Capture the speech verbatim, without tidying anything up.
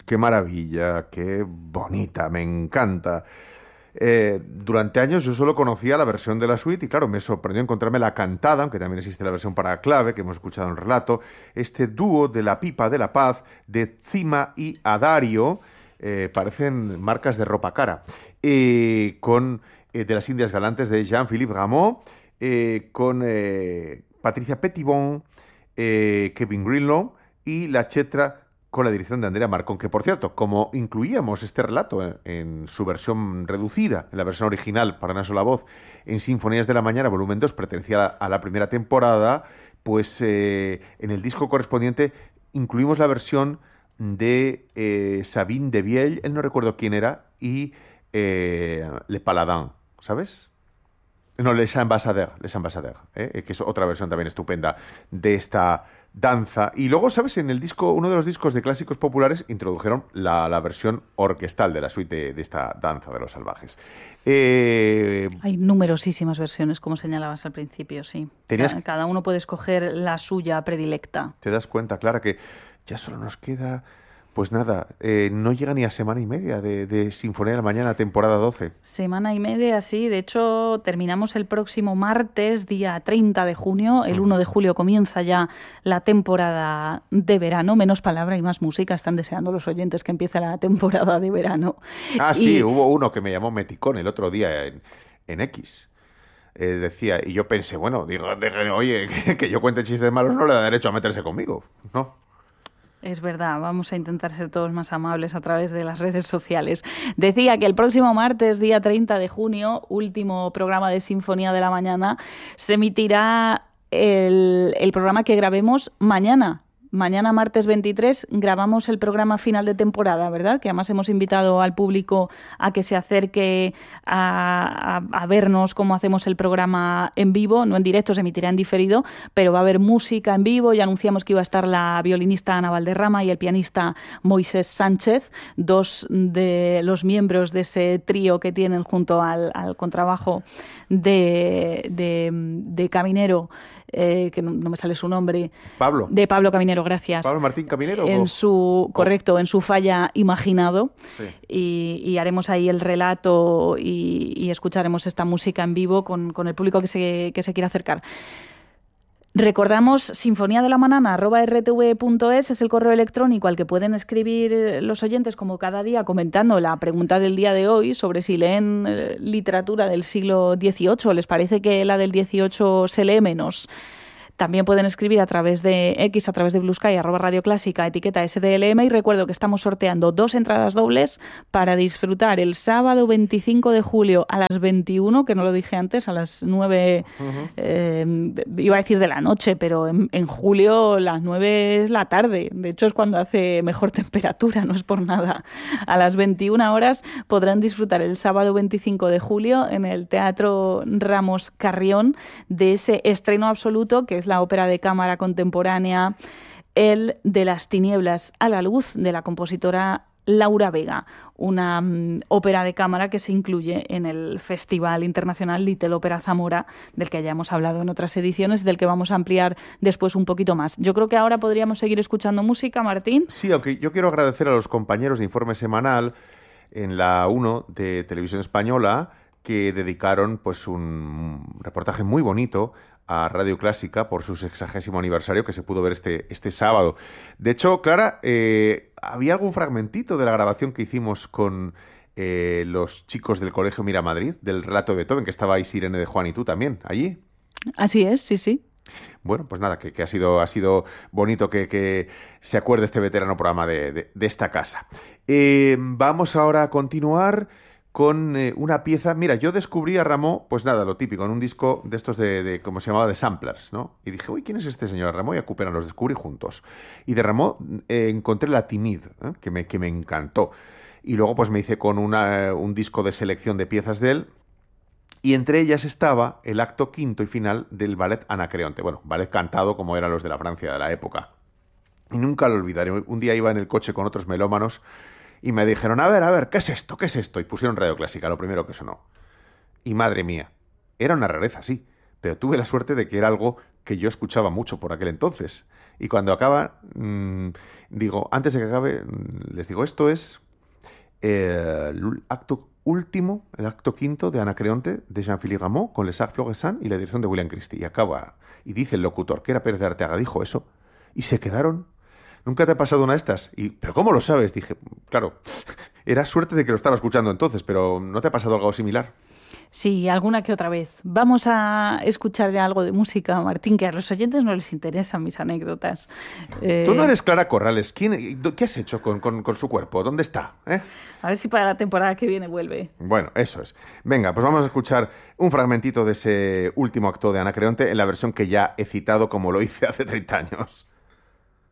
qué maravilla, qué bonita, me encanta. Eh, durante años yo solo conocía la versión de la suite y claro, me sorprendió encontrarme la cantada, aunque también existe la versión para clave, que hemos escuchado en el relato, este dúo de la pipa de la paz de Cima y Adario, eh, parecen marcas de ropa cara, eh, con eh, de las Indias Galantes de Jean-Philippe Rameau, eh, con eh, Patricia Petitbon, eh, Kevin Greenlaw y la Chetra, con la dirección de Andrea Marcón, que por cierto, como incluíamos este relato en, en su versión reducida, en la versión original para una sola voz, en Sinfonías de la Mañana, volumen dos, pertenecía a, a la primera temporada, pues eh, en el disco correspondiente incluimos la versión de eh, Sabine Devielle, él no recuerdo quién era, y eh, Le Paladin, ¿sabes? No, Les Ambassadeurs, Les Ambassadeurs, ¿eh? Que es otra versión también estupenda de esta danza. Y luego, ¿sabes? En el disco, uno de los discos de clásicos populares introdujeron la, la versión orquestal de la suite de, de esta danza de los salvajes. Eh, Hay numerosísimas versiones, como señalabas al principio, sí. Tenías... Cada uno puede escoger la suya predilecta. Te das cuenta, Clara, que ya solo nos queda... Pues nada, eh, no llega ni a semana y media de, de Sinfonía de la Mañana, temporada doce. Semana y media, sí. De hecho, terminamos el próximo martes, día treinta de junio. El uno de julio comienza ya la temporada de verano. Menos palabra y más música. Están deseando los oyentes que empiece la temporada de verano. Ah, sí, y... hubo uno que me llamó Meticón el otro día en, en X. Eh, decía, y yo pensé, bueno, digo, oye, que, que yo cuente chistes malos no le da derecho a meterse conmigo, ¿no? Es verdad, vamos a intentar ser todos más amables a través de las redes sociales. Decía que el próximo martes, día treinta de junio, último programa de Sinfonía de la Mañana, se emitirá el, el programa que grabemos mañana. Mañana, martes veintitrés, grabamos el programa final de temporada, ¿verdad? Que además hemos invitado al público a que se acerque a, a, a vernos cómo hacemos el programa en vivo, no en directo, se emitirá en diferido, pero va a haber música en vivo. Ya anunciamos que iba a estar la violinista Ana Valderrama y el pianista Moisés Sánchez, dos de los miembros de ese trío que tienen junto al, al contrabajo de, de, de Caminero, Eh, que no, no me sale su nombre. Pablo. De Pablo Caminero, gracias. Pablo Martín Caminero. En su, correcto, en su falla Imaginado. Sí. Y, y haremos ahí el relato y, y escucharemos esta música en vivo con, con el público que se, que se quiera acercar. Recordamos sinfonía de la mañana arroba r t v punto es es el correo electrónico al que pueden escribir los oyentes como cada día comentando la pregunta del día de hoy sobre si leen eh, literatura del siglo dieciocho, les parece que la del dieciocho se lee menos. También pueden escribir a través de X, a través de Blue Sky, arroba Radio Clásica, etiqueta S D L M, y recuerdo que estamos sorteando dos entradas dobles para disfrutar el sábado veinticinco de julio a las veintiuna, que no lo dije antes, a las nueve, uh-huh. eh, iba a decir de la noche, pero en, en julio las nueve es la tarde, de hecho es cuando hace mejor temperatura, no es por nada. A las veintiuna horas podrán disfrutar el sábado veinticinco de julio en el Teatro Ramos Carrión de ese estreno absoluto que es la ópera de cámara contemporánea El de las tinieblas a la luz, de la compositora Laura Vega, una um, ópera de cámara que se incluye en el Festival Internacional Little Opera Zamora, del que ya hemos hablado en otras ediciones, del que vamos a ampliar después un poquito más. Yo creo que ahora podríamos seguir escuchando música, Martín. Sí, aunque yo quiero agradecer a los compañeros de Informe Semanal en la uno de Televisión Española, que dedicaron pues un reportaje muy bonito a Radio Clásica por su sexagésimo aniversario, que se pudo ver este, este sábado. De hecho, Clara, eh, había algún fragmentito de la grabación que hicimos con eh, los chicos del Colegio Mira Madrid, del relato de Beethoven, que estabais Irene de Juan y tú también, allí. Así es, sí, sí. Bueno, pues nada, que, que ha sido ha sido bonito que, que se acuerde este veterano programa de, de, de esta casa. Eh, vamos ahora a continuar con eh, una pieza. Mira, yo descubrí a Rameau, pues nada, lo típico, en un disco de estos de, de ¿cómo se llamaba? De samplers, ¿no? Y dije, uy, ¿quién es este señor? Rameau y a Couperin, los descubrí juntos. Y de Rameau eh, encontré La Timide, ¿eh? que, me, que me encantó. Y luego pues me hice con una, un disco de selección de piezas de él, y entre ellas estaba el acto quinto y final del ballet Anacreonte. Bueno, ballet cantado como eran los de la Francia de la época. Y nunca lo olvidaré. Un día iba en el coche con otros melómanos y me dijeron, a ver, a ver, ¿qué es esto? ¿Qué es esto? Y pusieron Radio Clásica, lo primero que sonó. Y madre mía, era una rareza, sí, pero tuve la suerte de que era algo que yo escuchaba mucho por aquel entonces. Y cuando acaba, mmm, digo, antes de que acabe, les digo, esto es eh, el acto último, el acto quinto de Anacreonte de Jean-Philippe Rameau con Les Arts Florissants y la dirección de William Christie. Y acaba, y dice el locutor, que era Pérez de Arteaga, dijo eso, y se quedaron. ¿Nunca te ha pasado una de estas? Y, ¿pero cómo lo sabes? Dije, claro, era suerte de que lo estaba escuchando entonces, pero ¿no te ha pasado algo similar? Sí, alguna que otra vez. Vamos a escuchar ya algo de música, Martín, que a los oyentes no les interesan mis anécdotas. Eh... Tú no eres Clara Corrales. ¿Quién, ¿Qué has hecho con, con, con su cuerpo? ¿Dónde está? ¿Eh? A ver si para la temporada que viene vuelve. Bueno, eso es. Venga, pues vamos a escuchar un fragmentito de ese último acto de Anacreonte en la versión que ya he citado como lo hice hace treinta años.